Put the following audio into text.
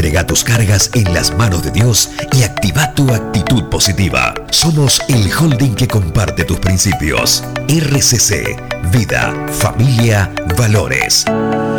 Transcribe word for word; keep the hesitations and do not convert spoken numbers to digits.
Entrega tus cargas en las manos de Dios y activa tu actitud positiva. Somos el holding que comparte tus principios. R C C, Vida, Familia, Valores.